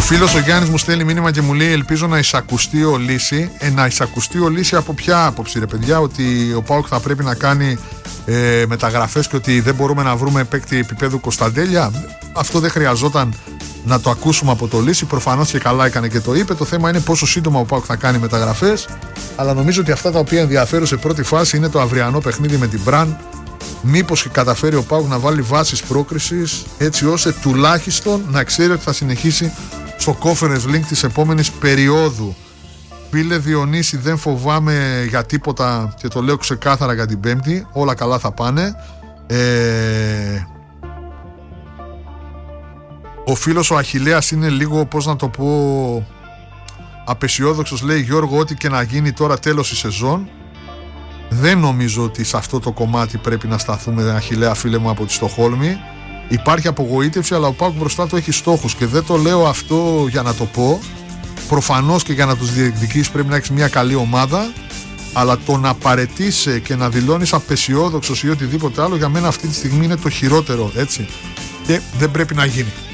φίλος ο Γιάννης μου στέλνει μήνυμα και μου λέει: ελπίζω να εισακουστεί ο Λύση. Να εισακουστεί ο Λύση από ποια άποψη, ρε παιδιά? Ότι ο ΠΑΟΚ θα πρέπει να κάνει μεταγραφές και ότι δεν μπορούμε να βρούμε παίκτη επίπεδου Κωνσταντέλια. Αυτό δεν χρειαζόταν να το ακούσουμε από το Λύση. Προφανώς και καλά έκανε και το είπε. Το θέμα είναι πόσο σύντομα ο ΠΑΟΚ θα κάνει μεταγραφές. Αλλά νομίζω ότι αυτά τα οποία ενδιαφέρουν σε πρώτη φάση είναι το αυριανό παιχνίδι με την Μπραν. Μήπως και καταφέρει ο ΠΑΟΚ να βάλει βάσεις πρόκρισης, έτσι ώστε τουλάχιστον να ξέρει ότι θα συνεχίσει στο Conference League της επόμενης περίοδου. Φίλε Διονύση, δεν φοβάμαι για τίποτα και το λέω ξεκάθαρα για την Πέμπτη. Όλα καλά θα πάνε. Ο φίλος ο Αχιλλέας είναι λίγο, πώς να το πω, απεσιόδοξος. Λέει: Γιώργο, ό,τι και να γίνει τώρα, τέλος η σεζόν. Δεν νομίζω ότι σε αυτό το κομμάτι πρέπει να σταθούμε, Αχιλλέα, φίλε μου, από τη Στοχόλμη. Υπάρχει απογοήτευση, αλλά ο ΠΑΟΚ μπροστά του έχει στόχους και δεν το λέω αυτό για να το πω. Προφανώς και για να τους διεκδικήσεις πρέπει να έχεις μια καλή ομάδα, αλλά το να παραιτείσαι και να δηλώνεις απεσιόδοξος ή οτιδήποτε άλλο, για μένα αυτή τη στιγμή είναι το χειρότερο, έτσι, και δεν πρέπει να γίνει.